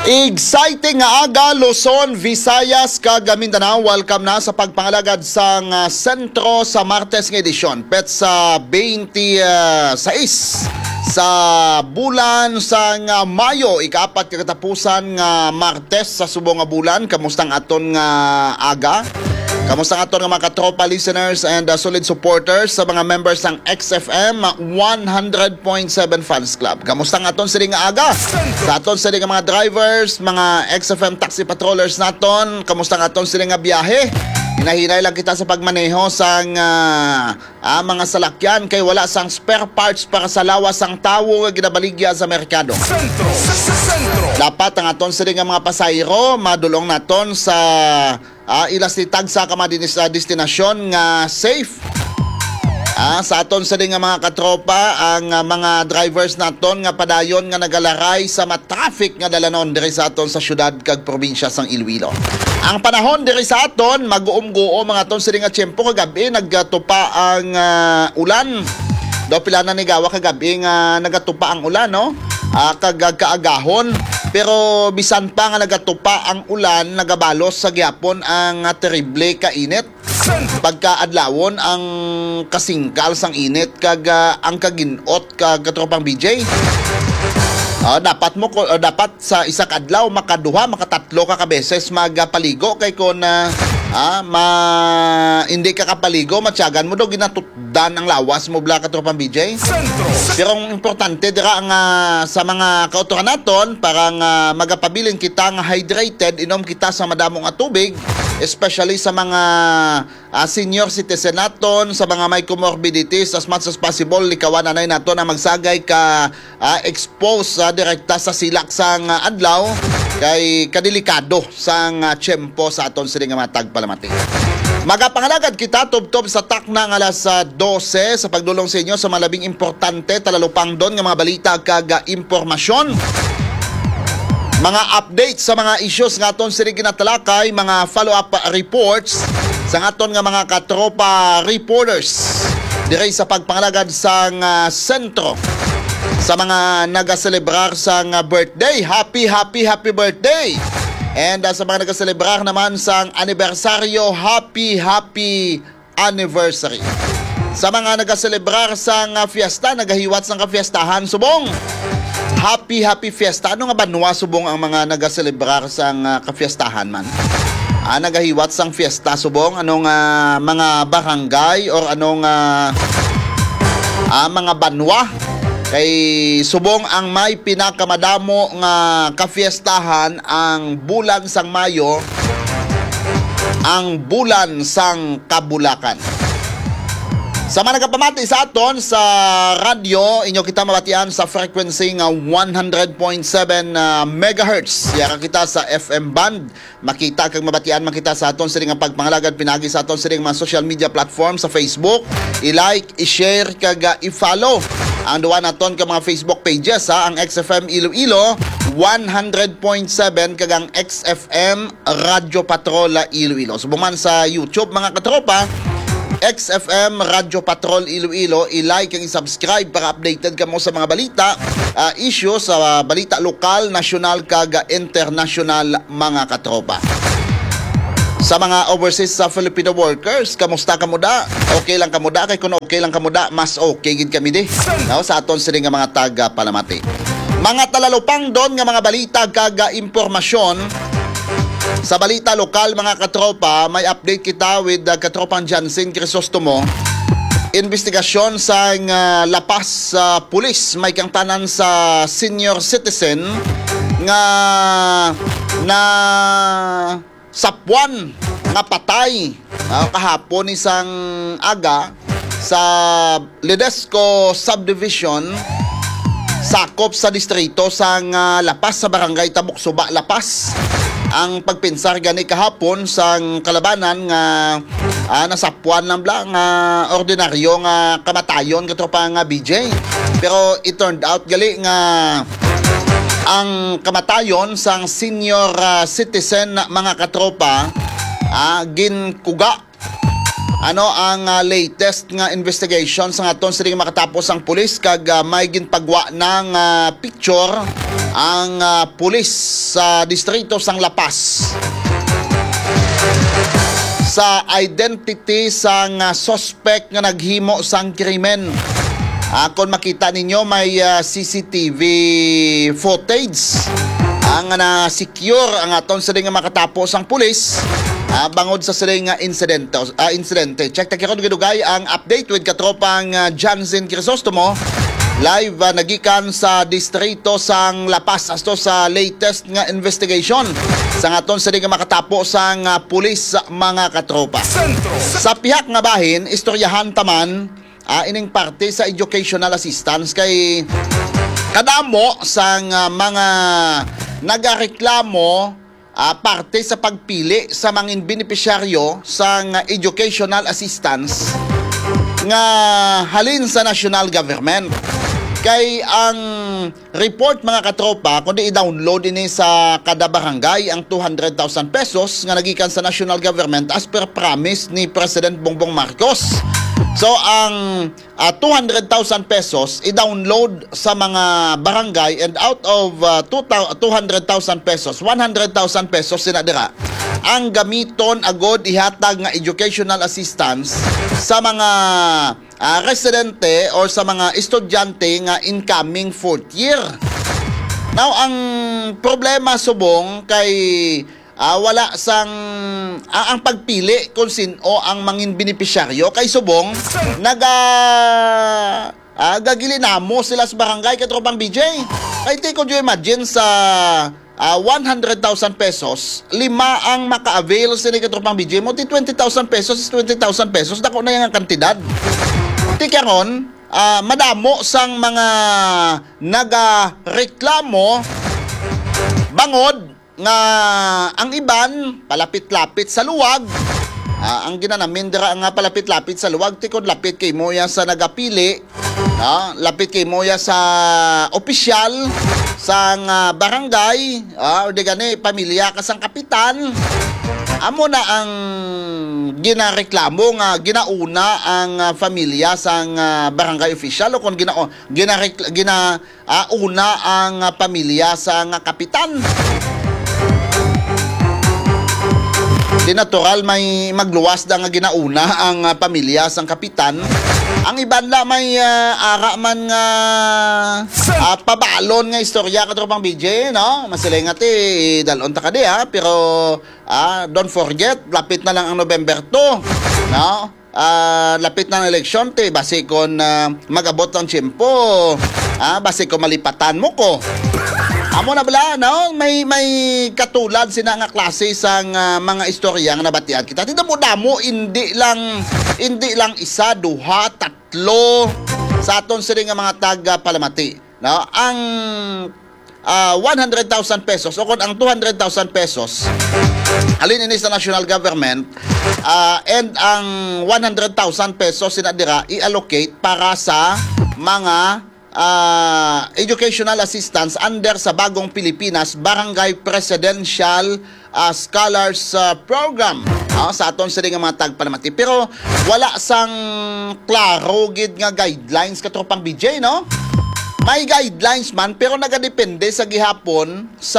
Exciting nga aga, Luzon, Visayas, kag Mindanao. Welcome na sa pagpangalagad sa sentro sa Martes nga edisyon. Pet sa 26 sa bulan sa Mayo, ikaapat katapusan nga Martes sa subong nga bulan. Kamustang aton nga aga? Kamusta nga ito ng mga katropa listeners and solid supporters sa mga members ng XFM 100.7 Fans Club? Kamusta nga ito siling nga aga? Sa aton siling nga mga drivers, mga XFM taxi patrollers naton, kamusta nga ito siling nga biyahe? Hinahinay lang kita sa pagmaneho sa mga salakyan kay wala sang spare parts para sa lawas ang tawo nga ginabaligya sa merkado. Dapat ang aton siling nga mga pasahero madulong naton sa ilastitag sa destinasyon nga safe. Sa aton sa nga mga katropa, ang mga drivers naton nga padayon nga nagalaray sa matraffic nga dalanon diri sa aton sa syudad kag probinsya sang Iloilo. Ang panahon diri sa aton mag-uom-guom mga aton sa nga tiyempo kagabi nagatupa ang ulan. Do pila na ni gawa kagabi nga nagatupa ang ulan, no? Kaagahon. Pero bisan pa nga nagatupa ang ulan, nagabalos sa gyapon ang terrible kainit. Pagkaadlawon ang kasingkal sang init kag ang kaginot kag katropang BJ. Dapat sa isa ka adlaw makaduha makatatlo ka beses magpaligo kay kun hindi ka kapaligo matyagan mo daw ginatutdan ang lawas mo bla katropang BJ. Pero ang importante dira ang sa mga kauturan naton para nga magapabilin kita nga hydrated, inom kita sa madamong tubig, especially sa mga senior citizen naton, sa mga may comorbidities, as much as possible likawan anay naton na magsagay ka expose direkta sa silak sang adlaw kay kadelikado sang tiyempo sa aton siling nga matag palamati. Magapangalagad kita tubtob sa takna nga alas 12 sa pagdulong sa inyo sa malabing importante talalupang doon nga mga balita kag impormasyon. Mga updates sa mga issues nga aton siling ginatalakay, mga follow-up reports sa aton nga mga katropa reporters diri sa pagpangalagad sa sentro sa mga nagaselebrar sa birthday. Happy birthday! And sa mga nagaselebrar naman sa anibersaryo, happy anniversary. Sa mga nagaselebrar sa fiesta, nagahiwat sa kafiestahan, subong happy fiesta. Ano nga banwa subong ang mga nagaselebrar sa kafiestahan man? Nagahiwat sang fiesta subong anong mga barangay or anong mga banwa kay subong ang may pinakamadamo nga kafiestahan ang bulan sang Mayo, ang bulan sang Kabulakan. Sa mga nagapamati sa aton sa radyo, inyo kita mabatian sa frequency nga 100.7 MHz. Yara kita sa FM band. Makita kag mabatian makita sa aton siling nga pagpangalagad pinagi sa aton siling mga social media platform sa Facebook. I-like, i-share kag i-follow ang duwa naton ka mga Facebook pages ang XFM Iloilo 100.7 kag ang XFM Radyo Patrol Iloilo. Subuman sa YouTube mga katropa, XFM Radyo Patrol Iloilo, i-like kag i-subscribe para updated ka mo sa mga balita, issues sa balita lokal, nasyonal kag international mga katropa. Sa mga overseas sa Filipino workers, kamusta kamuda? Okay lang kamuda? Kay kung okay lang kamuda, mas okay gid kami di. No, sa aton siling nga mga taga palamati. Mga talalupang doon nga mga balita kag impormasyon. Sa balita lokal mga katropa, may update kita with katropang Jansen Crisostomo. Investigasyon sa lapas sa pulis may kang tanan sa senior citizen nga na sapwan nga patay kahapon isang aga sa Ledesco Subdivision sakop sa distrito sang Lapas sa barangay Tabuk Suba, Lapas. Ang pagpinsar gani kahapon sang kalabanan nga nasapwan lang bla nga ordinaryo nga kamatayon katropa nga BJ. Pero it turned out gali nga ang kamatayon sang senior citizen mga katropa ginkuga ano ang latest nga investigation sa aton siling makatapos ang pulis kag may ginpagwa ng picture ang pulis sa distrito sang Lapas sa identity sang suspect nga naghimo sang krimen. Kung makita ninyo, may CCTV footage ang na-secure ang aton sa nga makatapos ang pulis bangod sa siling insidente. Check takirod gidugay ang update with katropang Jansen Crisostomo live nagikan sa distrito sang Lapas asto sa latest nga investigation sa aton sa nga makatapos ang pulis mga katropa. Sa pihak nga bahin, istoryahan taman ining parte sa educational assistance kay kadamo sang mga nagareklamo parte sa pagpili sa mga benepisyaryo sa educational assistance nga halin sa national government. Kay ang report mga katropa, kundi i-download ini sa kada barangay ang 200,000 pesos nga nagikan sa national government as per promise ni President Bongbong Marcos. So ang 200,000 pesos i-download sa mga barangay, and out of 200,000 pesos, 100,000 pesos sinadira ang gamiton agod ihatag nga educational assistance sa mga residente or sa mga estudyante nga incoming fourth year. Now ang problema subong kay wala sang ang pagpili kung sino ang mangin benepisyaryo kay subong gagilinamo sila sa barangay katropang BJ. Kay di ko imagine sa 100,000 pesos, 5 ang maka-avail sa katropang BJ mo. 20,000 pesos is 20,000 pesos. Dako na yung kantidad. Di karon, madamo sang mga nagareklamo bangod nga ang iban palapit-lapit sa luwag. Ang ginanamin dira nga palapit-lapit sa luwag, tikod lapit kay moya sa nagapili, lapit kay moya sa opisyal sang barangay, o di gani pamilya kasang kapitan. Amo na ang ginareklamo nga ginauna ang pamilya sang barangay official, o kung ginauna ang pamilya sang kapitan. Di natural may magluwas da nga ginauna ang pamilya sang kapitan. Ang iban la may ara man nga pabalon nga istorya katropang BJ, no? Masilingat dalon ta kadi pero don't forget, lapit na lang ang November 2, no? Lapit na ang eleksyon basi kon magabot ang tiyempo, basi kon malipatan mo ko. Amo na bala, no? May katulad sina nga klase sang mga istorya nga nabatian kita. Tida mo damo, hindi lang isa, duha, tatlo sa aton sila nga mga taga palamati. No? Ang 100,000 pesos o kung ang 200,000 pesos alin ini sa national government, and ang 100,000 pesos sinadira i-allocate para sa mga educational assistance under sa Bagong Pilipinas Barangay Presidential Scholars Program sa aton sa nga mga tagpanamati. Pero wala sang klaro gid nga guidelines katropang BJ, no? May guidelines man pero nagadepende sa gihapon sa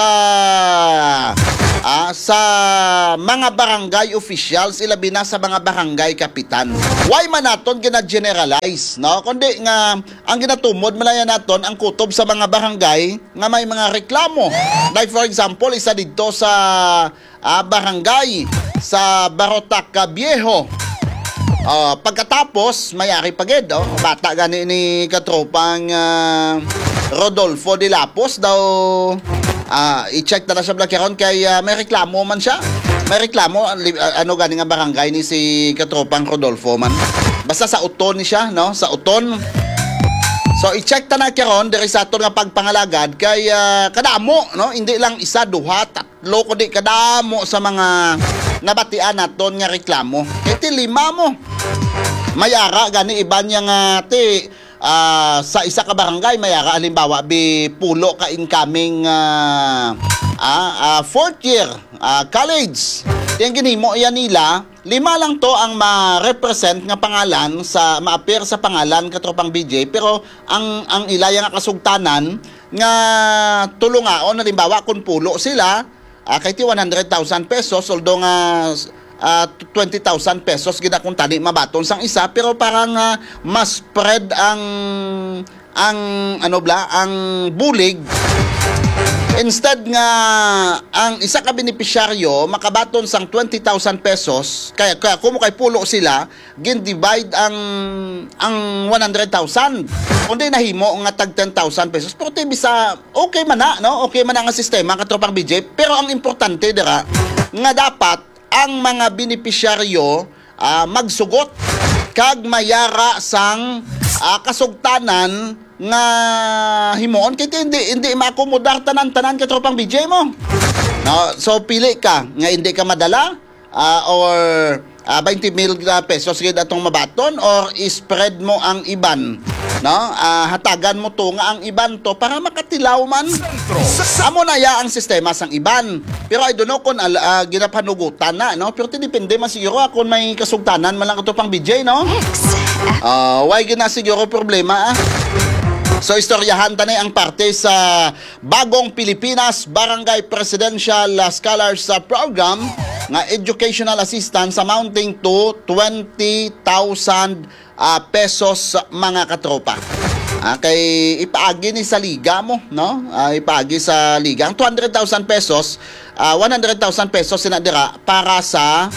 mga barangay officials, ilabi na sa mga barangay kapitan. Why man naton gina-generalize, no? Kundi nga ang ginatumod malaya naton ang kutob sa mga barangay nga may mga reklamo. Like for example, isa dito sa barangay sa Barotac Viejo. Pagkatapos mayari pagid, bata gani ni katropang Rodolfo de Lapos daw. I-check na siya blakiron kay may reklamo man siya. May reklamo ano gani nga barangay ni si katropang Rodolfo man. Basta sa uton ni siya, no? Sa uton. So i-check ta na karon diri sa aton nga pagpangalagad kay kadamo, no? Hindi lang isa, duha, tatlo kundi kadamo sa mga nabatian naton nga reklamo. Kay ti lima mo. Mayara gani iban yang sa isa ka barangay mayara halimbawa pulo ka incoming fourth year college. Yang ginimo yan nila, 5 lang to ang ma-represent nga pangalan sa ma-appear sa pangalan katropang BJ, pero ang ilaya nga kasugtanan nga tulungaon halimbawa kung pulo sila kay ti 100,000 pesos although nga 20,000 pesos gina kung tani mabaton sang isa pero parang mas spread ang bulig. Instead nga ang isa ka benepisyaryo makabaton sang 20,000 pesos kaya kumo kay pulo sila gin-divide ang 100,000 kundi nahimo nga tag 10,000 pesos pero bisa okay man na no okay man nga sistema katropang BJ pero ang importante dira nga dapat ang mga benepisyaryo magsugot kag mayara sang kasugtanan nga himuon kay hindi maakomodar tanan katropang BJ mo. No, so pili ka nga hindi ka madala or 20,000 pesos gid atong mabaton or spread mo ang iban. No? Hatagan mo to nga ang iban to para makatilaw man. Amo na ya ang sistema sang iban. Pero I don't know kung ginapanugutan na, no? Pero depende man siguro kung may kasugtanan man lang ito pang BJ, no? Why gina siguro problema, So istoryahan tanay ang parte sa Bagong Pilipinas Barangay Presidential Scholars Program nga educational assistance amounting to 20,000 pesos mga katropa. Kay ipaagi ni sa liga mo, no? Ipaagi sa liga. Ang 200,000 pesos, 100,000 pesos sinadira para sa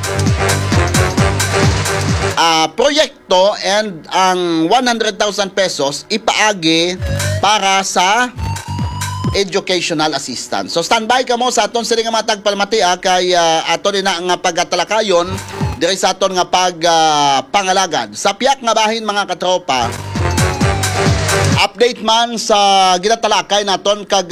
proyekto and ang 100,000 pesos ipaagi para sa educational assistance. So standby ka mo sa aton sila nga matag palmati kay aton na nga pagtalakayon diri sa aton nga pangalagad. Sa piyak nga bahin mga katropa, update man sa ginatalakay naton kag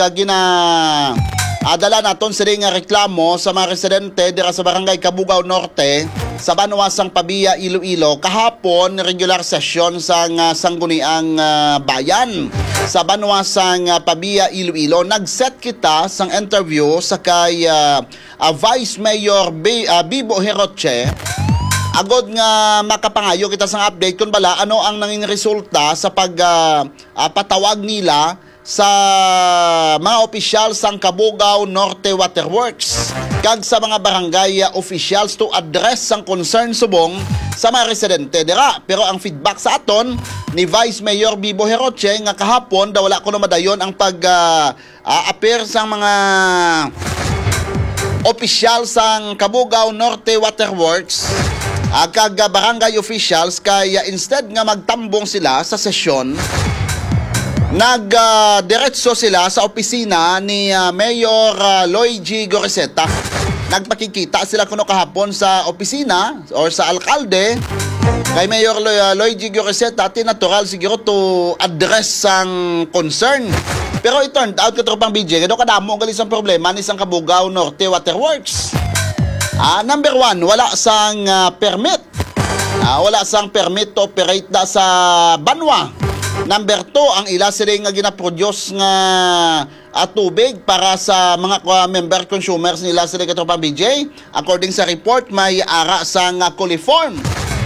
adala naton sila nga reklamo sa mga residente dira sa Barangay Cabugao Norte sa Banwasang Pabia, Iloilo. Kahapon, regular session sa sangguniang bayan sa Banwasang Pabia, Iloilo. Nag-set kita sang interview sa kay Vice Mayor Bibo Heroche. Agod nga makapangayo kita sang update kung bala ano ang nanging resulta sa patawag nila sa mga opisyal sang Cabugao Norte Waterworks kag sa mga barangay officials to address ang concern subong sa mga residente dira. Pero ang feedback sa aton ni Vice Mayor Bibo Heroche nga kahapon daw wala ko na madayon ang appear sang mga opisyal sang Cabugao Norte Waterworks kag barangay officials kaya instead nga magtambong sila sa sesyon diretso sila sa opisina ni Mayor Luigi Goriseta. Nagpakikita sila kuno kahapon sa opisina or sa alkalde kay Mayor Luigi Goriseta. Natural siguro to address ang concern. Pero it turned out katropang BJ kado kadamo gali sang problema ni sang Cabugao Norte Waterworks. Number one, wala sang permit. Wala sang permit to operate da sa Banwa. Number 2, ang ila sila nga ginaproduce nga tubig para sa mga member consumers nila sila katropang BJ. According sa report, may ara sa nga coliform.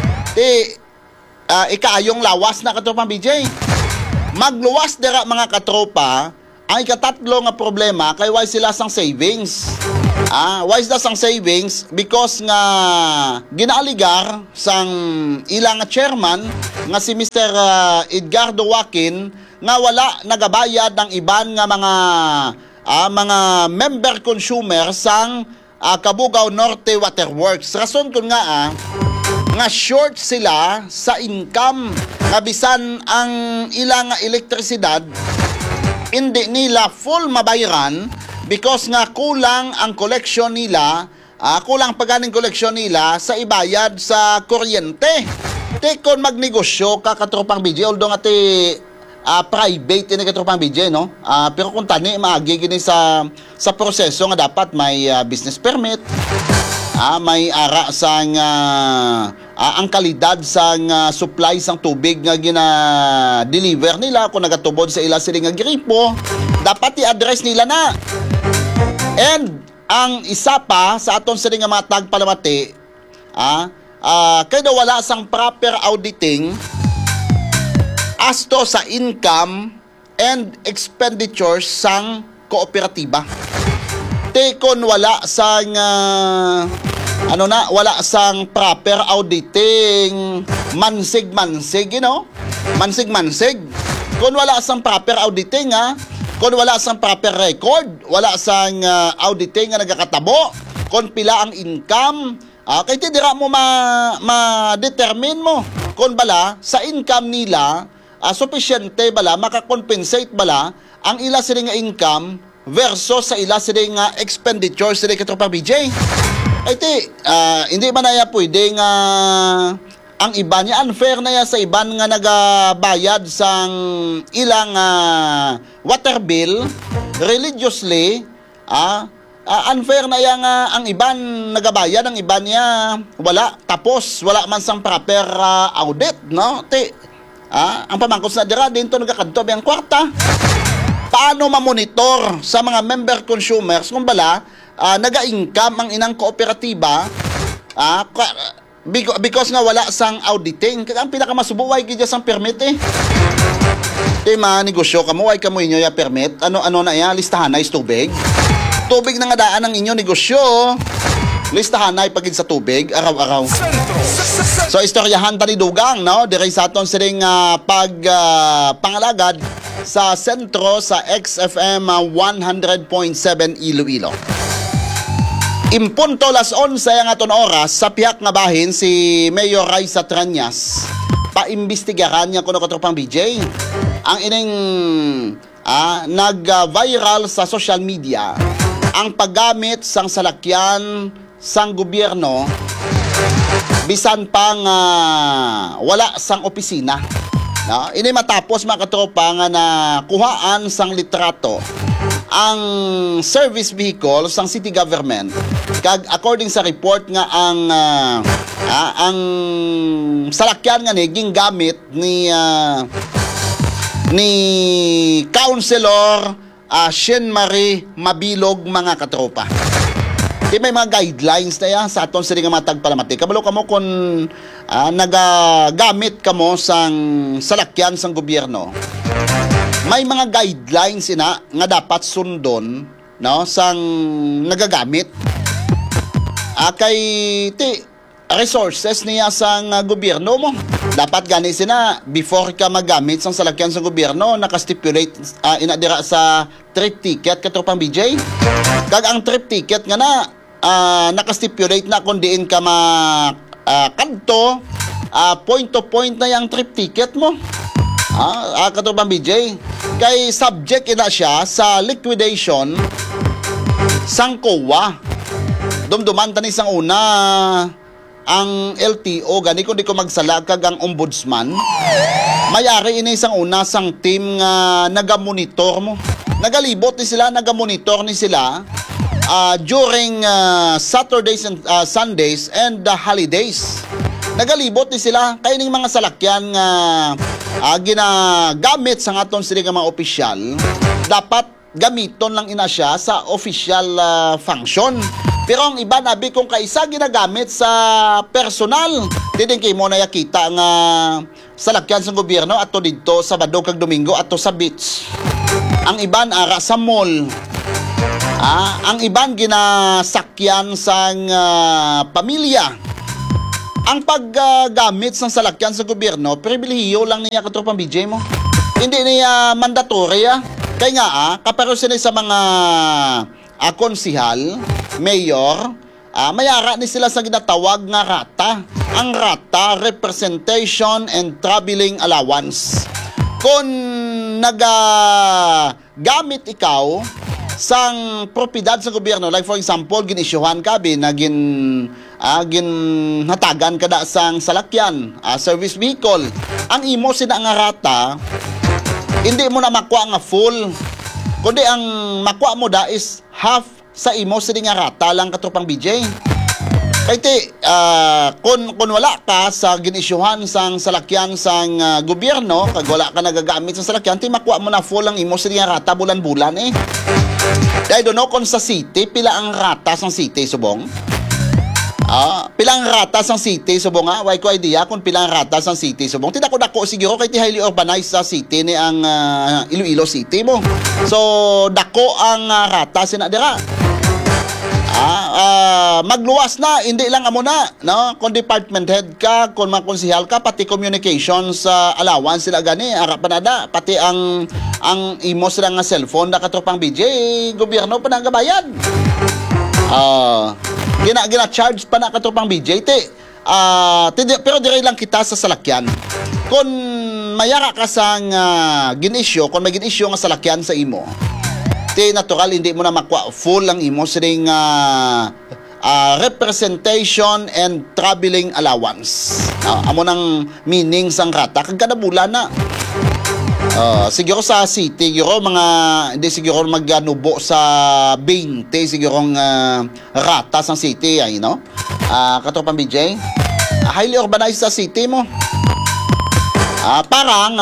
Ikaayong lawas na katropang BJ. Magluwas dira mga katropa, ang ikatatlo nga problema kay why sila sang savings. Why is sang savings? Because nga ginaaligar sang ilang chairman nga si Mr. Edgardo Joaquin nga wala nagabayad ng iban nga mga member consumer sang Cabugao Norte Waterworks. Rason kun nga short sila sa income nga bisan ang ilang elektrisidad hindi nila full mabayaran because nga kulang ang collection nila, kulang paganing collection nila sa ibayad sa kuryente. Kon magnegosyo ka katropang BJ, although nga private ini katropang BJ, no? Pero kung tani maagi gini sa proseso nga dapat may business permit, may ara sang ang kalidad sang supply sang tubig nga gina-deliver nila kung nagatubod sa ila sila nga gripo, dapat i-address nila na. And ang isa pa sa aton sila nga matag palamati, kaya wala sang proper auditing as to sa income and expenditures sang kooperatiba. Te kon wala sang wala sang proper auditing, mansig-mansig, mansig-mansig. Kung wala sang proper auditing, kung wala sang proper record, wala sang auditing nga nagakatabo, kung pila ang income, kay dira mo ma-determine mo kung bala sa income nila sufficiente bala makakompensate bala ang ila sila nga income versus sa ila sila nga expenditure sila katropa BJ. Ay hindi ba na ya pwede nga ang iba niya unfair na ya sa iban nga nagabayad sang ilang water bill religiously, unfair na ya nga ang iban nagabayad, ang iban niya wala, tapos wala man sang proper audit, no? Ang pamangkos na dira dito nagakadto ang kwarta. Paano ma-monitor sa mga member consumers kung bala naga-income ang inang kooperatiba because nga wala sang auditing? Ang pinakamasubuway gidya sang permit negosyo kamo ay kamo inyo ya permit, ano na ya, listahan na is tubig na nga daan ang inyo negosyo, listahan na ipagid sa tubig araw-araw. So istoryahan tani dugang, no, dire sa aton siring pangalagad sa sentro sa XFM 100.7 Iloilo. Impunto las 11 ang aton oras sa piyak nga bahin si Mayor Raisa Tranyas. Paimbestigaran niya kuno katropang BJ ang ining nag-viral sa social media ang paggamit sang salakyan sang gobyerno bisan pang wala sang opisina. No? Ini matapos mga katropa nga na kuhaan sang litrato ang service vehicle sang city government. Kag according sa report nga ang salakyan nga ni ginggamit ni Councilor Shen Marie Mabilog mga katropa. May mga guidelines na yan sa aton sa nga matag palamati. Kabalo kamo kung nagagamit kamo sang salakyan sang gobyerno. May mga guidelines ina nga dapat sundon, no, sang nagagamit. Kay resources niya sang gobyerno mo. Dapat gani sina before ka magamit sang salakyan sang gobyerno naka-stipulate inadira sa trip ticket katropang BJ. Kag ang trip ticket nga na naka-stipulate na kung diin ka kadto point to point na yung trip ticket mo. Katropang BJ. Kay subject ina siya sa liquidation sang COA. Dumduman tani sang una ang LTO gani kung di ko magsalag kag ang ombudsman. Mayari ini sang una sang team nga nagamonitor mo. Nagalibot ni sila, nagamonitor ni sila during Saturdays and Sundays and holidays. Nagalibot ni sila kay ning mga salakyan nga ginagamit sa aton sila nga mga opisyal. Dapat gamiton lang ina siya sa official function. Pero ang iba nabi kung kaisa ginagamit sa personal, didin kay mo na yakita nga salakyan sa gobyerno ato didto Sabado kag Domingo ato sa beach. Ang iban ara sa mall. Ang iban ginasakyan sang pamilya. Ang paggamit sang salakyan sa gobyerno, pribilehiyo lang niya katropang BJ mo. Hindi niya mandatory Kaya nga kaparo sila sa mga konsihal, mayor, mayara ni sila sa ginatawag nga rata. Ang rata, representation and traveling allowance. Kung nagagamit ikaw sang propiedad sa gobyerno, like for example, ginisyuhan ka, ginhatagan ka da sang salakyan, service vehicle. Ang imo sina nga rata, hindi mo na makuha nga full. Kundi ang makuha mo da is half sa imo sila nga rata lang katropang BJ. Kaya kung wala ka sa ginisyuhan sang salakyan sang gobyerno, kag wala ka nagagamit sa salakyan, ti makuha mo na full ang imo sila nga rata bulan-bulan Dahil doon kung sa city, pila ang rata sang city subong? Pilang ratas ang city subong nga, why ko idea kung pilang ratas ang city subong. Dako siguro kay ti highly urbanized sa city ni ang Iloilo City mo. So dako ang ratas na dira. Magluwas na, hindi lang amo na, no? Kung department head ka, kung makonsihal ka, pati communications allowance sila gani, arapanada, pati ang imo sila nga cellphone na katropang BJ, gobyerno pa nagabayad. Gina-charge pa na katropang BJ, pero dire lang kita sa salakyan. Kung mayara ka sang ginisyo, kung may ginisyo nga salakyan sa imo, natural hindi mo na makwa full ang imo sining representation and traveling allowance. Amo nang meaning sang rata kag kada bulan na. Siguro sa city siguro mga hindi siguro magnubo sa 20 siguro rata sang city ay no. Katropang BJ, highly urbanized sa city mo. Parang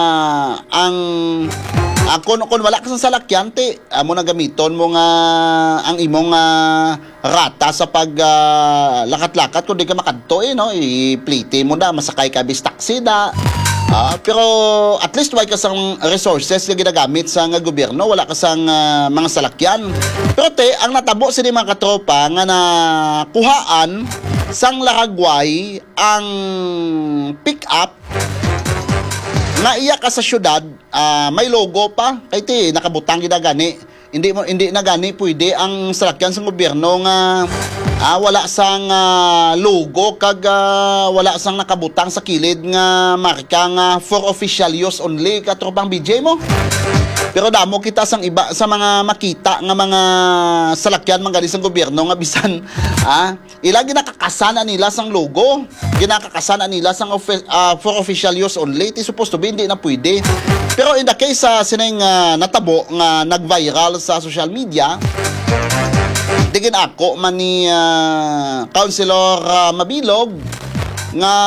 kung wala ka sa salakyan, mo na gamiton mo nga ang imong rata sa pag lakat-lakat kung di ka makadto no, i-plite mo na, masakay ka bis taxi na. Pero at least wala ka sang resources na ginagamit sa nga gobyerno, wala ka sang mga salakyan. Pero ang natabo sa mga katropa nga nakuhaan sang Laragway ang pick-up na iya ka sa syudad, may logo pa kay nakabutang gidagani, hindi na gani pwede ang salakyan sa gobyerno nga wala sang logo kag wala sang nakabutang sa kilid nga marka nga for official use only katropang BJ mo. Pero damo kita sang iba sa mga makita nga mga salakyan mga galing sa gobyerno nga bisan ila ginakakasana nila sang logo, ginakakasana nila sang for official use only. It is supposed to be hindi na pwede. Pero in the case sa sineng natabo nga nag-viral sa social media, digin ako man ni Councilor Mabilog nga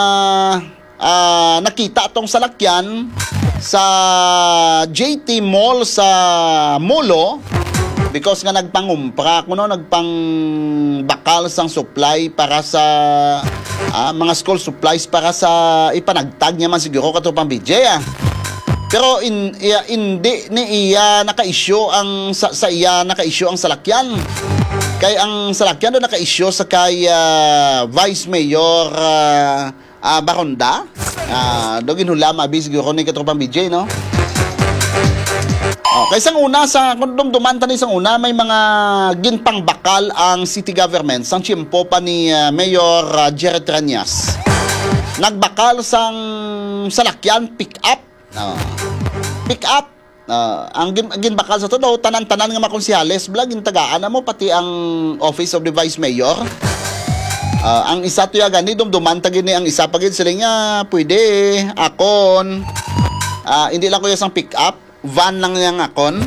nakita tong salakyan sa JT Mall sa Molo because nga nagpangumpra kuno nagpangbakal sang supply para sa mga school supplies para sa ipanagtag niya man siguro katropang BJ Pero hindi ni iya naka-issue ang sa iya naka-issue ang salakyan. Kay ang salakyan do naka-issue sa kay Vice Mayor Baronda. Dogin hula mabi siguro ni katropang BJ no. Kay sang una sa dumduman tani sang una may mga ginpangbakal ang city government sang tiyempo pa ni Mayor Jerry Trias. Nagbakal sang salakyan pick up. Pick up ang ginbakal sa to daw tanan-tanan nga makonsihales blag intagaan mo pati ang office of the vice mayor. Ang isa to ya gani dumduman tagin ni ang isa pagid sila nga pwede akon hindi lang ko yung pick up van lang yang akon.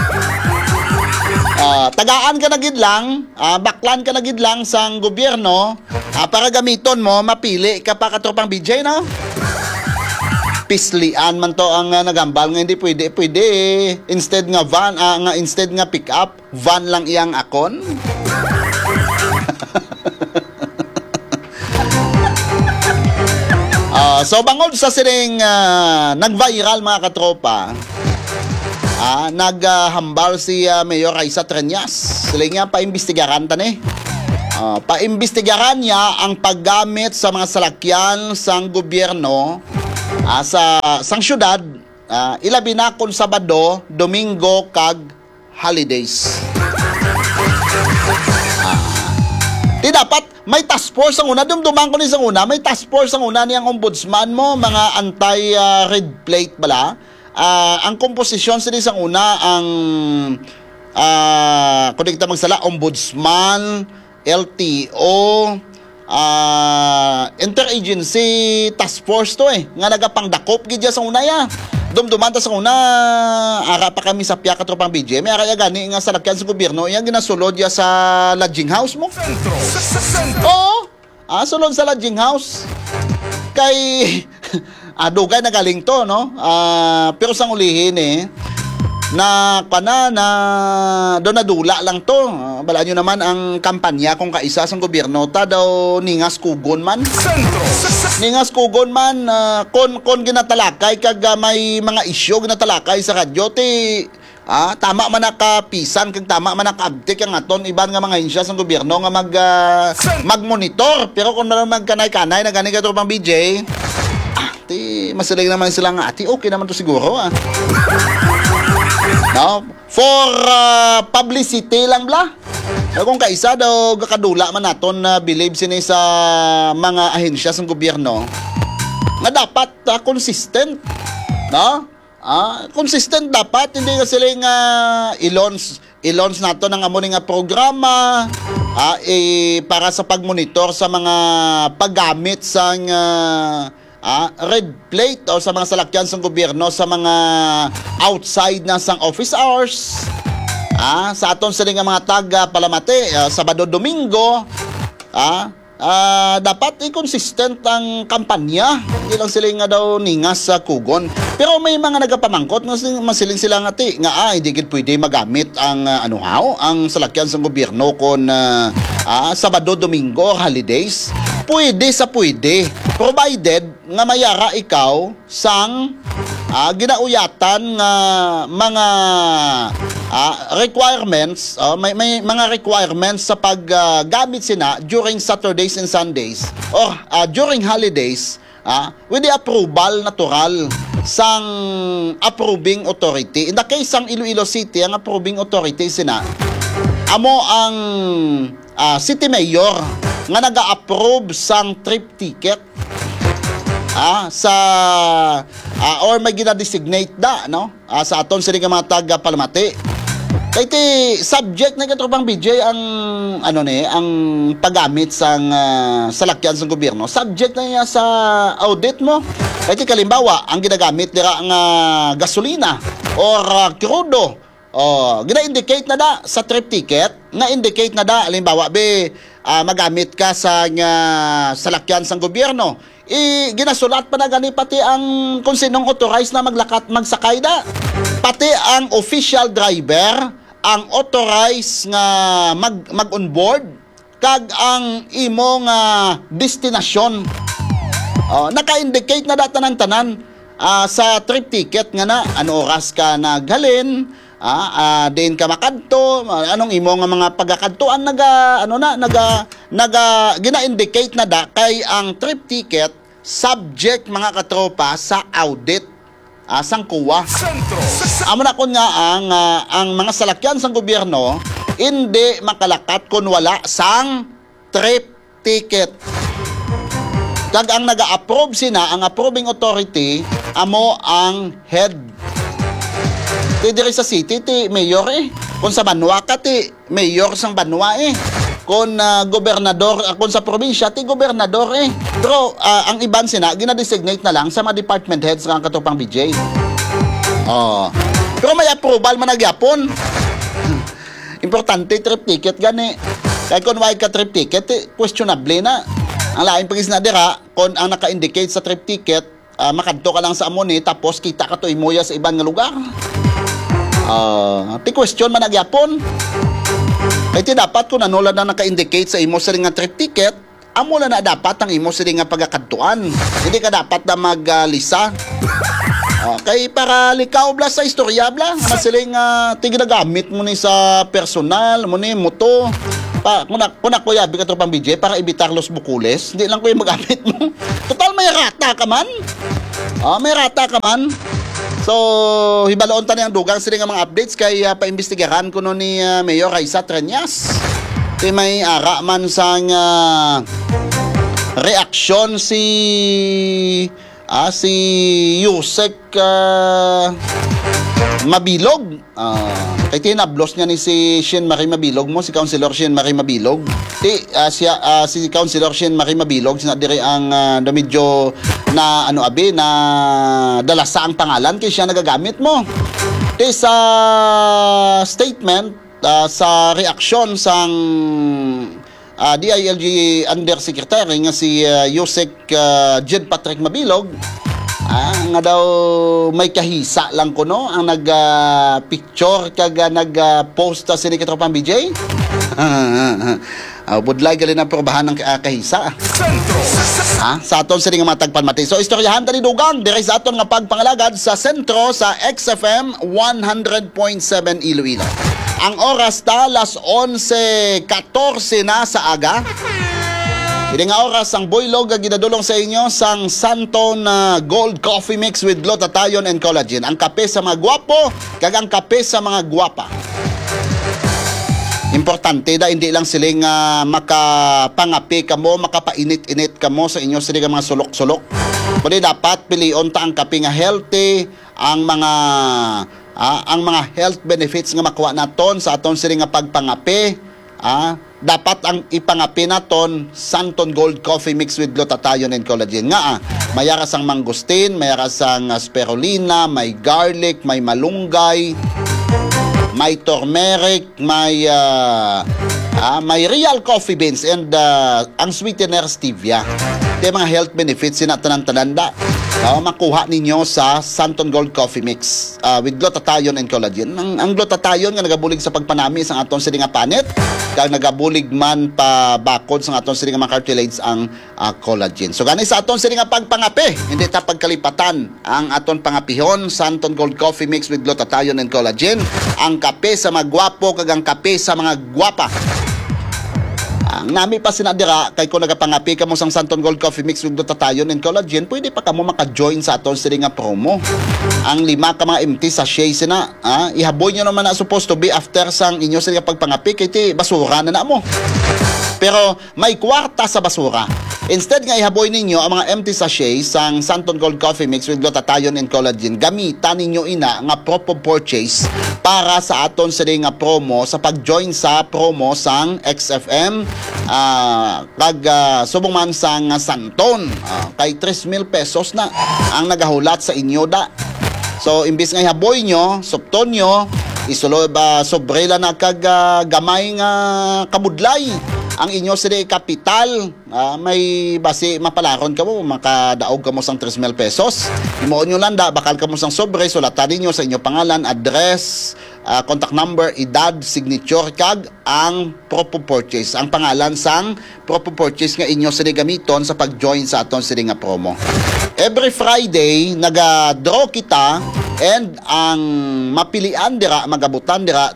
Tagaan ka na gid lang, baklan ka na gid lang sang gobyerno para gamiton mo mapili ka pa katropang BJ no. Pislian man to ang nagambal nga hindi pwede instead nga van instead nga pick up van lang iyang akon. So bangod sa siring nag-viral mga katropa, naghambal si Mayor Raisa Trias. Sila nga paimbestigaran tani. Paimbestigaran niya ang paggamit sa mga salakyan sang gobyerno sa sang syudad, ilabi na kon Sabado, Domingo kag holidays. Di dapat may task force ang una, dumduman ko ni sang una, may task force ang una niyang ombudsman mo, mga anti-red plate bala. Ang komposisyon sa isang una ang kung kita magsala, ombudsman, LTO, interagency task force to nga nagapangdakop gidya sa una ya. Dumduman ta sa una ara pa kami sa piya katropang BJ may ara ya gani nga salakyan sa gobyerno iya ginasulod ya sa lodging house mo. Oo. Sulod sa lodging house. Kay dugay na galing to no. Pero sang ulihin na doon nadula lang to. Balaan nyo naman ang kampanya kung kaisa sa gobyerno ta daw ningas kugon man. Ningas kugon man kon ginatalakay kag may mga isyu ginatalakay sa radyo ti tama man nakapisan kag tama man nakabtik ang aton iban nga mga insya sa gobyerno nga magmonitor. Pero kung naman magkanay-kanay na gani ka pang BJ, ti masilig naman sila nga ati okay naman to siguro no? For publicity lang bla. Kung kaisa daw kakadula man naton na believe sini sa mga ahensya sa gobyerno nga dapat consistent, no? Consistent dapat, hindi ka sila nga i-launch nato ng amo nga programa para sa pagmonitor sa mga paggamit sa red plate o sa mga salakyan sa gobyerno sa mga outside na sang office hours. Sa aton sila nga mga taga Palamate, Sabado, Domingo, dapat i-consistent ang kampanya. Hindi lang sila nga daw ningas sa kugon. Pero may mga nagapamangkot nga masiling sila nga hindi gid pwede magamit ang ang salakyan sa gobyerno kon Sabado, Domingo, holidays. Pwede sa pwede, provided nga mayara ikaw sang ginauyatan nga mga requirements, may mga requirements sa paggamit sina during Saturdays and Sundays or during holidays with the approval natural sang approving authority. In the case sang Iloilo City, ang approving authority sina amo ang city mayor nga naga-approve sang trip ticket or may gina-designate sa aton sila nga mga taga Palamate. Kaya subject na katropang BJ ang ang paggamit sang salakyan sa gobyerno. Subject na niya sa audit mo. Kaya kalimbawa, ang ginagamit nila ang gasolina or crudo. Gina-indicate na da sa trip ticket, na-indicate na da, halimbawa, magamit ka sa salakyan sa gobyerno. Ginasulat pa na gani pati ang kung sinong authorized na magsakay da. Pati ang official driver, ang authorized nga mag-onboard, kag ang imong destinasyon. Naka-indicate na da tanan-tanan sa trip ticket nga na, ano oras ka naghalin, din ka makadto, anong imo nga mga pagakadtuan gina-indicate na da kay ang trip ticket subject mga katropa sa audit sang kuwa. Amo na kon nga ang mga salakyan sang gobyerno hindi makalakat kun wala sang trip ticket. Kag ang naga-approve sina, ang approving authority amo ang head. Diri sa city ti mayor kung sa Banwa ka ti mayor sang Banwa kung gobernador kung sa probinsya ti gobernador pero ang iban sina gina-designate na lang sa mga department heads nga katupang BJ. Pero may approval man nagyapon. Importante trip ticket gani. Kaya kung may ka trip ticket questionable na. Ang lain pagis na dira kung ang naka-indicate sa trip ticket makadto ka lang sa amon tapos kita ka to imoya sa ibang nga lugar. Ti question man nagyapon. Kaya ti dapat kung ano lang na naka-indicate sa imo sa nga trip ticket, amo lang na dapat ang imo sa nga pagkakadtuan. Hindi ka dapat na maglisa. Kay para likaw bla sa istorya bla, masiling ti ginagamit mo ni sa personal, mo ni moto. Kung ako yabi ka tropang BJ para ibitar los bukules, hindi lang ko yung magamit mo. Total may rata ka man. May rata ka man. So, hibalaon tani ang dugang sila nga mga updates kay paimbestigahan ko no ni Mayor Raisa Treñas. Ti may ara man sang reaksyon si Yusek Mabilog. Kay tinablos niya ni si Shen Marie Mabilog mo, si Councilor Shen Marie Mabilog. Si Councilor Shen Marie Mabilog sinadiri ang medyo na na dalasa ang pangalan kay siya nagagamit mo. Sa statement sa reaksyon sang DILG Undersecretary nga si Yusek Jed Patrick Mabilog, Nga daw may kahisa lang ko no ang nag-picture kag nag-post sa sini katropang BJ. Budlay gali na probahan ng kahisa. Sa aton sini nga matagpan mati. So istoryahan tani dugang dire sa aton nga pagpangalagad sa sentro sa XFM 100.7 Iloilo. Ang oras ta alas 11:14 na sa aga. Hindi nga oras ang buylog nga ginadulong sa inyo sang Santon Gold Coffee Mix with glutathione and collagen. Ang kape sa mga gwapo kag ang kape sa mga gwapa. Importante da hindi lang siling makapangapi kamo, makapainit-init kamo sa inyo siling mga sulok-sulok. Kundi dapat pilion ta ang kape nga healthy, ang mga health benefits nga makuha naton sa aton siling nga pagpangapi. Dapat ang ipangapi naton Santon Gold Coffee Mix with glutathione and collagen nga mayaras ang mangustin, mayaras ang spirulina, may garlic, may malunggay, may turmeric, may real coffee beans and ang sweetener stevia. Ito mga health benefits sinatanan-tananda. Makuha ninyo sa Santon Gold Coffee Mix with glutathione and collagen. Ang glutathione nga nagabulig sa pagpanami sa aton sini nga panit, kag nagabulig man pa bakod sa aton sini nga mga cartilage ang collagen. So gani sa aton sini nga pagpangapi, hindi ta pagkalipatan ang aton pangapihon Santon Gold Coffee Mix with glutathione and collagen, ang kape sa mga gwapo kag ang kape sa mga gwapa. Ang nami pa sinadira kay kung nagapangapi ka mo sang Santon Gold Coffee Mix with glutathione and collagen, pwede pa kamo maka-join sa aton sini nga promo. Ang 5 ka mga empty sachet sina, ihaboy nyo naman na supposed to be after sang inyo sini nga pagpangapi kay ti basura na mo. Pero may kwarta sa basura. Instead nga ihaboy ninyo ang mga empty sachet sang Santon Gold Coffee Mix with glutathione and collagen, gamitan ninyo ina nga proper purchase para sa aton sini nga promo sa pag-join sa promo sang XFM kag subong man sang Santon. Kay 3,000 pesos na ang nagahulat sa inyo da. So imbis nga ihaboy nyo, supton nyo, isulo ba sobrela na kag gamay nga kabudlay ang inyo sila kapital. May basi mapalaron ka mo, makadaog ka mo sang 3,000 pesos. Imoon nyo lang da, bakal ka mo sang sobre, sulatan ninyo sa inyo pangalan, address, contact number, edad, signature, kag ang proper purchase. Ang pangalan sang proper purchase nga inyo sila gamiton sa pag-join sa aton sila nga promo. Every Friday, naga-draw kita and ang mapilian dira, magabutan dira,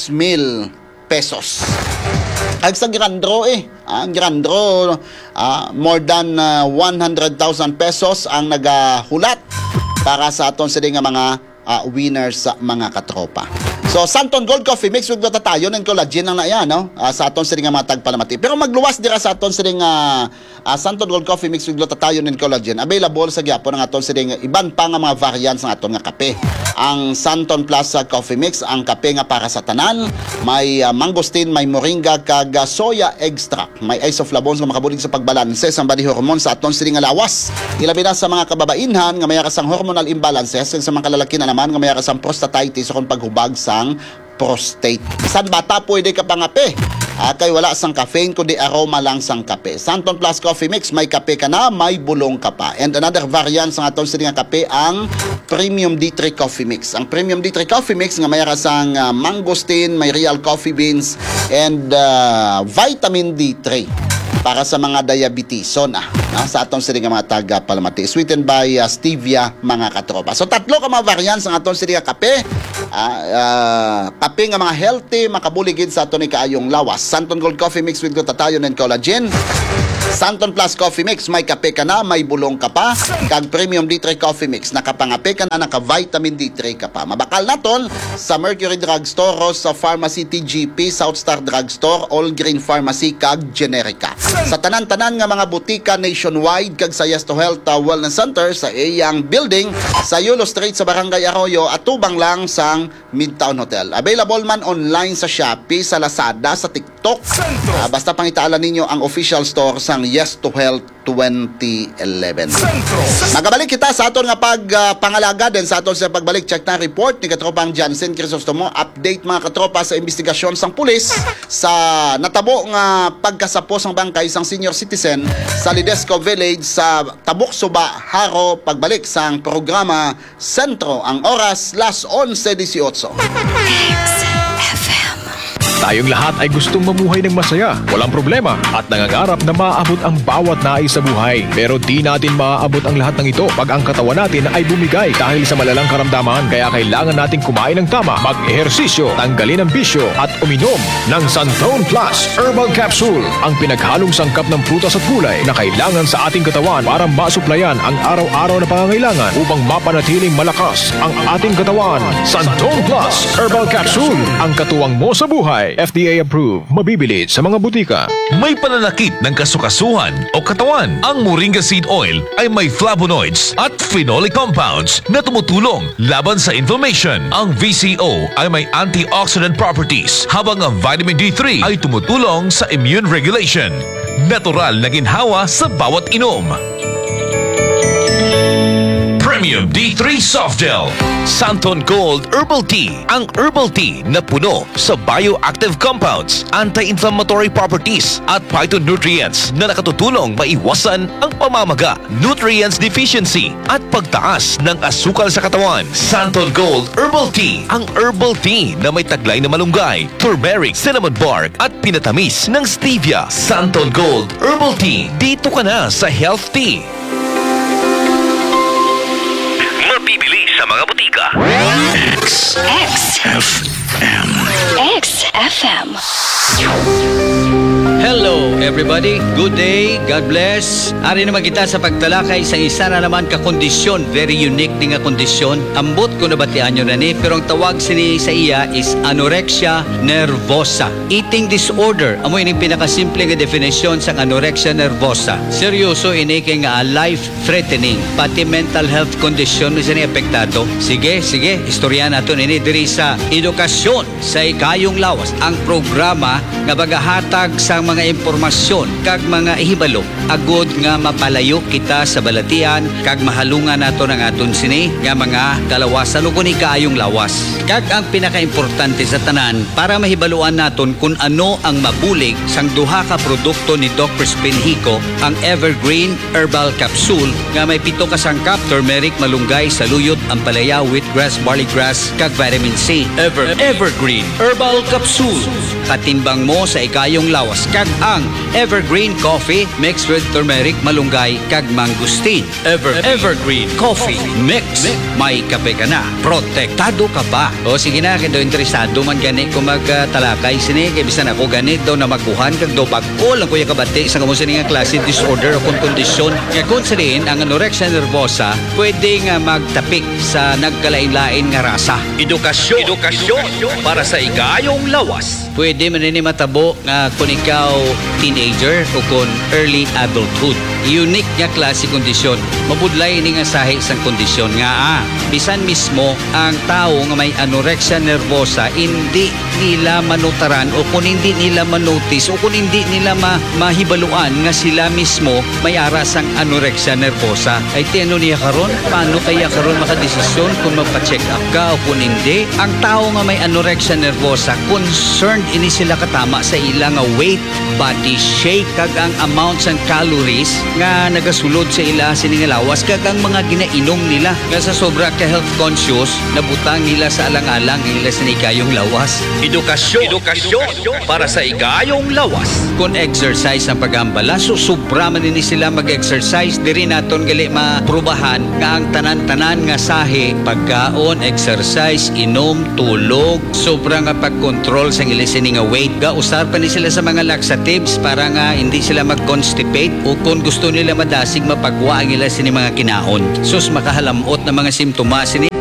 3,000 pesos. Kag sa grand draw ang grand draw more than 100,000 pesos ang nagahulat para sa aton sila nga mga winners sa mga katropa. So Santon Gold Coffee Mix with glutathione and collagen ang naya no sa aton sila nga mga tagpalamati. Pero magluwas dira sa aton sila nga Santon Gold Coffee Mix with glutathione and collagen available sa gyapon ang aton sila nga iban pa nga mga variants ng aton nga kape. Ang Santon Plus Coffee Mix, ang kape nga para sa tanan, may mangosteen, may moringa kag soya extract, may isoflavones nga makabulig sa pagbalanse sa body hormone sa aton sila nga lawas. Ilabi na sa mga kababainhan nga mayara sang hormonal imbalances, sa mga kalalaki na naman nga mayara sang prostatitis o kung paghubag sang prostate. San bata pwede ka pangape? Kay wala sang caffeine kundi aroma lang sang kape. Santon Plus Coffee Mix, may kape ka na, may bulong ka pa. And another variant sa aton sila nga kape ang Premium D3 Coffee Mix. Ang Premium D3 Coffee Mix nga mayara sang mangosteen, may real coffee beans and vitamin D3 para sa mga diabeteson sa atong sila nga mga taga-palamati. Sweetened by stevia mga katropa. So tatlo ka mga variants ng atong sila kape. Kape nga mga healthy, makabuligid sa aton ni kaayong lawas. Santon Gold Coffee Mix with glutathione and collagen. Santon Plus Coffee Mix, may kape ka na, may bulong ka pa. Kag Premium D3 Coffee Mix, nakapangape ka na, naka-vitamin D3 ka pa. Mabakal naton sa Mercury Drugstore, sa Pharmacy TGP, South Star Drugstore, All Green Pharmacy, kag Generica. Sa tanan-tanan nga mga butika nationwide, kag sa Yes to Health Wellness Center, sa Eyang Building, sa Yulo Street, sa Barangay Arroyo, at tubang lang sang Midtown Hotel. Available man online sa Shopee, sa Lazada, sa TikTok. Basta pangitaalan ninyo ang official store sang Yes to Health 2011. Magabalik kita sa aton nga pangalaga din sa aton sa pagbalik check na report ni katropang Jansen Crisostomo. Update mga katropa sa investigasyon sang pulis sa natabo nga pagkasapos ng bangkay sang senior citizen sa Lidesco Village sa Tabuk Suba, Haro. Pagbalik sang programa Sentro. Ang oras las 11:18. Tayong lahat ay gustong mamuhay ng masaya, walang problema, at nangangarap na maaabot ang bawat nais sa buhay. Pero di natin maaabot ang lahat ng ito pag ang katawan natin ay bumigay dahil sa malalang karamdaman. Kaya kailangan nating kumain ng tama, mag-ehersisyo, tanggalin ang bisyo, at uminom ng Santon Plus Herbal Capsule, ang pinaghalong sangkap ng prutas at gulay na kailangan sa ating katawan para masuplayan ang araw-araw na pangangailangan upang mapanatiling malakas ang ating katawan. Santon Plus Herbal Capsule, ang katuwang mo sa buhay. FDA approved. Mabibili sa mga butika. May pananakit ng kasukasuhan o katawan. Ang Moringa Seed Oil ay may flavonoids at phenolic compounds na tumutulong laban sa inflammation. Ang VCO ay may antioxidant properties, habang ang vitamin D3 ay tumutulong sa immune regulation. Natural na ginhawa sa bawat inom. Premium D3 Soft Gel. Santon Gold Herbal Tea. Ang herbal tea na puno sa bioactive compounds, anti-inflammatory properties at phytonutrients na nakatutulong maiwasan ang pamamaga, nutrients deficiency at pagtaas ng asukal sa katawan. Santon Gold Herbal Tea. Ang herbal tea na may taglay na malunggay, turmeric, cinnamon bark at pinatamis ng stevia. Santon Gold Herbal Tea. Dito ka na sa Health Tea. Mabibili sa mga butika. XFM. Hello everybody, good day, God bless. Ari naman kita sa pagtalakay sa isa na naman kakondisyon, very unique din nga kondisyon. Ambot ko nabatian nyo na ni, pero ang tawag sini sa iya is anorexia nervosa. Eating disorder, amo ini pinakasimple nga definition sa anorexia nervosa. Seryoso ini kay nga life-threatening, pati mental health condition na sini apektado. Sige, istorya naton ini diri sa edukasyon sa ikayong lawas. Ang programa nga bagahatag sa mga impormasyon kag mga ihibalo agod nga mapalayo kita sa balatian kag mahalungan nato ng aton sini nga mga kalawasan ug ni kaayong lawas. Kag ang pinakaimportante sa tanan para mahibaluan naton kung ano ang mabulig sang duha ka produkto ni Dr. Spinhico, ang Evergreen Herbal Capsule nga may 7 ka sangkap, turmeric, malunggay, saluyot, ampalaya, wheatgrass, barley grass kag vitamin C. Evergreen Herbal Capsule, katimbang mo sa ikayong lawas. Kag ang Evergreen Coffee mixed with turmeric, malunggay kag mangustin. Evergreen Coffee Mix. May kape ka na, protektado ka pa. O sige na, kaya interesado man gani kung magtalakay sini, kaya bisan ako gani daw na magbuhan kag daw bag-o lang kuya kabati sa kamo sini nga klase disorder o kondisyon. Nga kung sinin ang anorexia nervosa pwede nga magtapik sa nagkalain-lain nga rasa. Edukasyon para sa igayong lawas. Pwede man ni matabo nga kung ikaw teenager o kung early adulthood. Unique nga klase kondisyon. Mabudlay ni nga sahi sang kondisyon nga bisan mismo ang tao nga may anorexia nervosa hindi nila manutaran o kung hindi nila manotice o kung hindi nila mahibaluan nga sila mismo may aras ang anorexia nervosa. Ay tiano niya karon? Paano kaya karon makadesisyon kung magpa-check up ka o kung hindi? Ang tao nga may anorexia nervosa concerned ini sila katama sa ilang weight, body shape kag ang amount sang calories nga nagasulod sa ila siningalawas kag ang mga ginainom nila nga sa sobra ka health conscious nabutang nila sa alang-alang nila sinikayong lawas. Edukasyon para sa igayong lawas. Kung exercise ang pagambala, so sobra man ni sila mag-exercise, diri naton gali maprubahan nga ang tanan-tanan nga sahi, pagkaon, exercise, inom, tulog, sobra nga pag-control sa ilisini nga weight. Ga usar pa ni sila sa mga laxatives para nga hindi sila mag-constipate o kung gusto nila madasig mapagwa ang ila sini mga kinaon. Sus makahalamot na mga simptomas sini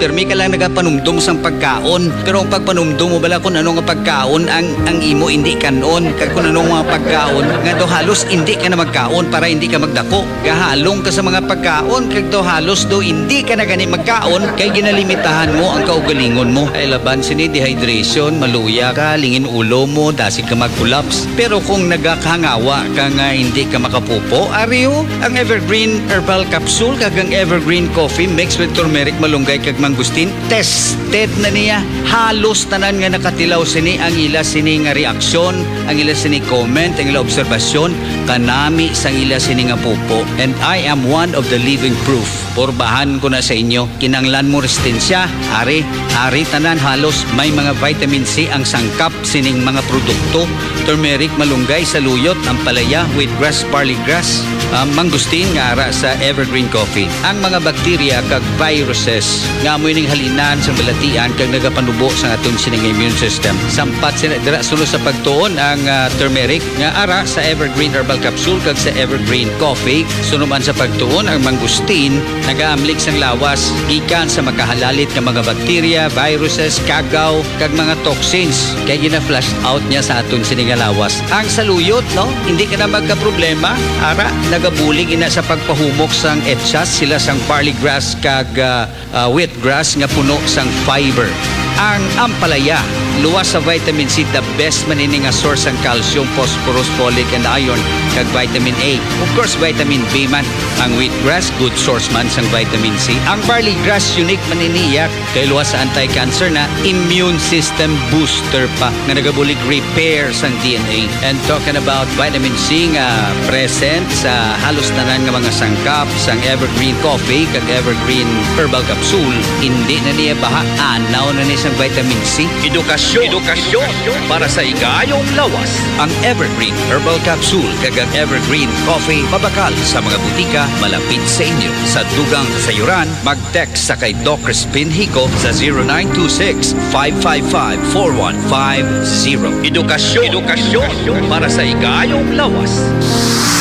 permi ka lang nagapanumdum sang pagkaon. Pero ang pagpanumdum mo bala kung ano nga pagkaon ang imo hindi kanon. Kag kung ano mga pagkaon nga do halos hindi ka na magkaon para hindi ka magdako. Gahalong ka sa mga pagkaon kag do halos do hindi ka na gani magkaon kay ginalimitahan mo ang kaugalingon mo. Ay laban sini dehydration, maluya ka, lingin ulo mo, dasig ka mag-collapse. Pero kung nagakahangawa ka nga hindi ka makapupo, ariyo ang Evergreen Herbal Capsule kag ang Evergreen Coffee mixed with turmeric, malunggay kag mangustin, tested na niya. Halos tanan nga nakatilaw sini ang ila sini nga reaksyon, ang ila sini comment, ang ila obserbasyon kanami sang ila sini nga pupo. And I am one of the living proof. Porbahan ko na sa inyo, kinanglan mo resistensya, ari tanan halos may mga vitamin C ang sangkap sining mga produkto. Turmeric, malunggay, saluyot, ampalaya, wheatgrass, barley grass, mangustin nga ara sa Evergreen Coffee. Ang mga bakterya kag viruses nga amoy ning halinan sa balatian kag nagapanubo sa aton sining immune system. Sampat sila dira sunod sa pagtuon ang turmeric nga ara sa Evergreen Herbal Capsule kag sa Evergreen Coffee. Sunuman sa pagtuon ang mangustin nagaamlik sang lawas gikan sa makahalalit nga mga bakterya, viruses, kagaw kag mga toxins kay gina-flush out niya sa aton sining nga lawas. Ang saluyot no, hindi ka na magka-problema ara nagabulig ina sa pagpahumok sang etchas sila sang barley grass kag wheatgrass nga puno sang fiber. Ang ampalaya luwas sa vitamin C, the best manini nga source ang calcium, phosphorus, folic and iron kag vitamin A. Of course vitamin B man. Ang wheatgrass good source man sang vitamin C. Ang barley grass unique maniniyak kay luwas sa anti-cancer na immune system booster pa nga nagabulig repair sang DNA. And talking about vitamin C nga present sa halos tanan nga mga sangkap sang Evergreen Coffee kag Evergreen Herbal Capsule, hindi na niya baha anaw na niya sang vitamin C. Edukasyon para sa igayong lawas. Ang Evergreen Herbal Capsule kag ang Evergreen Coffee mabakal sa mga butika malapit sa inyo. Sa dugang kasayuran, mag-text sa kay Doc Crispin Hico sa 0926-555-4150. Edukasyon para sa igayong lawas.